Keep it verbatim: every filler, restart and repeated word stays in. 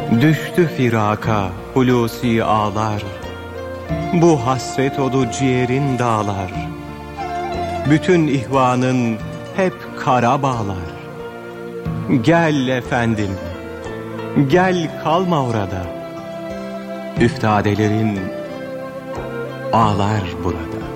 Düştü firaka Hulusi ağlar, bu hasret odu ciğerin dağlar. Bütün ihvanın hep kara bağlar. Gel efendim, gel kalma orada. Üftadelerin ağlar burada.